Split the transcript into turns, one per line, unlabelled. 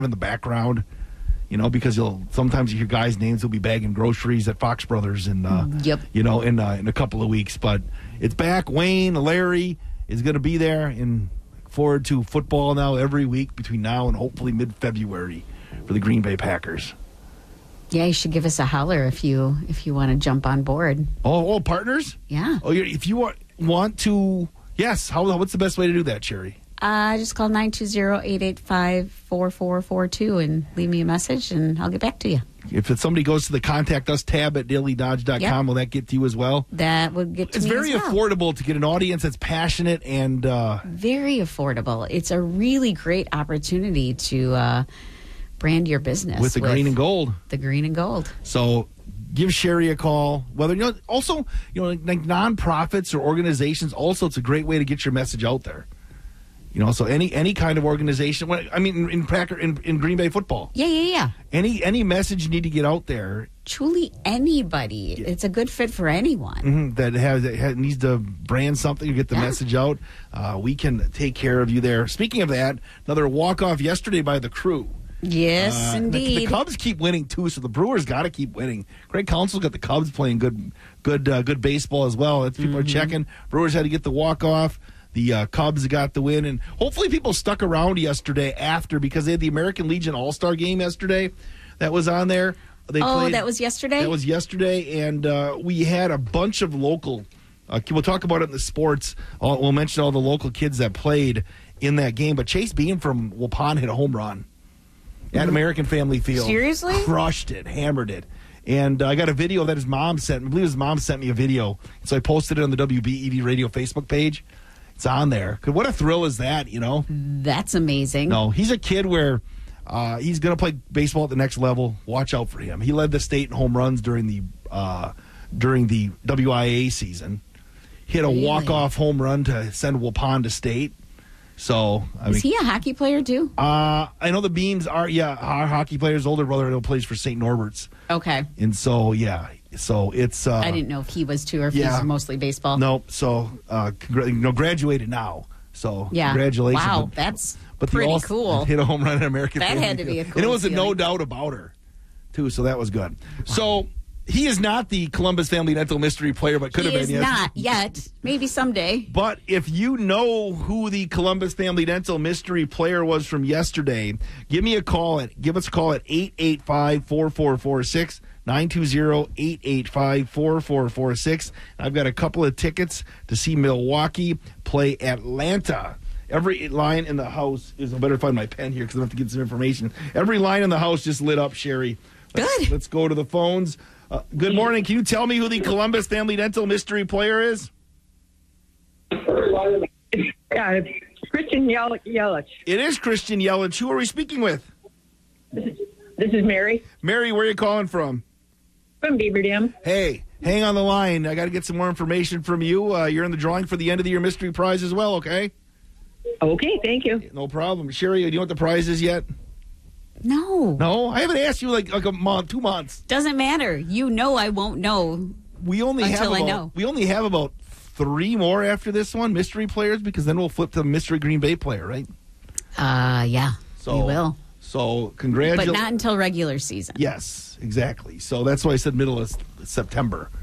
in the background, because sometimes you hear guys' names will be bagging groceries at Fox Brothers in a couple of weeks. But it's back. Wayne, Larry is going to be there, and look forward to football now every week between now and hopefully mid-February for the Green Bay Packers.
Yeah, you should give us a holler if you want to jump on board.
Oh, partners?
Yeah.
Oh, if you want to, yes. What's the best way to do that, Sherry?
Just call 920-885-4442 and leave me a message, and I'll get back to you.
If somebody goes to the Contact Us tab at dailydodge.com, will that get to you as well?
That would get to me as well.
It's very affordable to get an audience that's passionate and...
very affordable. It's a really great opportunity to brand your business.
With the green and gold.
The green and gold.
So... give Sherry a call. Whether like nonprofits or organizations, also it's a great way to get your message out there. So any kind of organization. In Green Bay football.
Yeah.
Any message you need to get out there.
Truly, anybody. Yeah. It's a good fit for anyone
that needs to brand something or get the message out. We can take care of you there. Speaking of that, another walk-off yesterday by the Crew.
Yes, indeed.
The Cubs keep winning too, so the Brewers got to keep winning. Greg Council's got the Cubs playing good baseball as well. People are checking. Brewers had to get the walk off. The Cubs got the win, and hopefully people stuck around yesterday after because they had the American Legion All-Star Game yesterday that was on there.
That was yesterday?
That was yesterday, and we had a bunch of local. We'll talk about it in the sports. We'll mention all the local kids that played in that game, but Chase Beam from Waupun hit a home run at American Family Field.
Seriously?
Crushed it, hammered it. And I got a video that his mom sent me. I believe his mom sent me a video. So I posted it on the WBEV Radio Facebook page. It's on there. What a thrill is that,
That's amazing.
No, he's a kid where he's going to play baseball at the next level. Watch out for him. He led the state in home runs during the WIA season. Hit a walk-off home run to send Waupun to state. So,
is he a hockey player too?
I know the Beams are, our hockey player's older brother plays for St. Norbert's.
Okay.
And so, so it's...
I didn't know if he was too or if he's mostly baseball.
No, so, graduated now. So,
yeah.
Congratulations.
Wow, that's pretty cool.
Hit a home run in American
That
Family
had to be a cool
And it was
feeling.
a no doubt about her, too, so that was good. Wow. So... he is not the Columbus Family Dental mystery player, but could have been.
He is not yet. Maybe someday.
But if you know who the Columbus Family Dental mystery player was from yesterday, give us a call at 885-4446, 920-885-4446. I've got a couple of tickets to see Milwaukee play Atlanta. Every line in the house is... I better find my pen here because I have to get some information. Every line in the house just lit up, Sherry. Let's go to the phones. Good morning. Can you tell me who the Columbus Family Dental mystery player is?
It's Christian Yelich.
It is Christian Yelich. Who are we speaking with?
This is Mary.
Mary, where are you calling from?
From Beaver Dam.
Hey, hang on the line. I got to get some more information from you. You're in the drawing for the end of the year mystery prize as well, okay?
Okay, thank you.
No problem. Sherry, do you know what the prize is yet?
No.
I haven't asked you like a month, 2 months.
Doesn't matter. I won't know.
We only have about 3 more after this one, mystery players, because then we'll flip to mystery Green Bay player, right?
Yeah. So we will.
So congratulations.
But not until regular season.
Yes, exactly. So that's why I said middle of September.